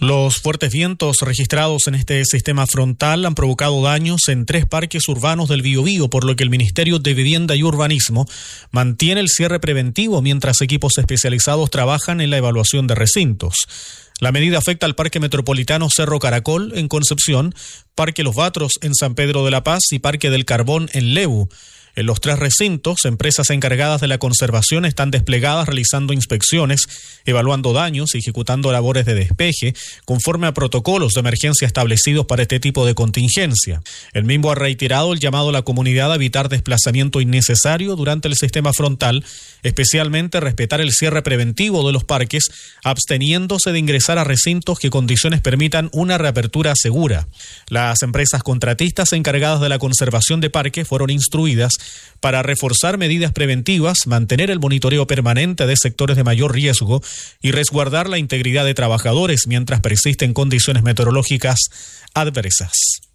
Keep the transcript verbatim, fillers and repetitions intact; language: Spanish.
Los fuertes vientos registrados en este sistema frontal han provocado daños en tres parques urbanos del Biobío, por lo que el Ministerio de Vivienda y Urbanismo mantiene el cierre preventivo mientras equipos especializados trabajan en la evaluación de recintos. La medida afecta al Parque Metropolitano Cerro Caracol en Concepción, Parque Los Batros en San Pedro de la Paz y Parque del Carbón en Lebu. En los tres recintos, empresas encargadas de la conservación están desplegadas realizando inspecciones, evaluando daños y ejecutando labores de despeje conforme a protocolos de emergencia establecidos para este tipo de contingencia. El mismo ha reiterado el llamado a la comunidad a evitar desplazamiento innecesario durante el sistema frontal, especialmente respetar el cierre preventivo de los parques, absteniéndose de ingresar a recintos que condiciones permitan una reapertura segura. Las empresas contratistas encargadas de la conservación de parques fueron instruidas para reforzar medidas preventivas, mantener el monitoreo permanente de sectores de mayor riesgo y resguardar la integridad de trabajadores mientras persisten condiciones meteorológicas adversas.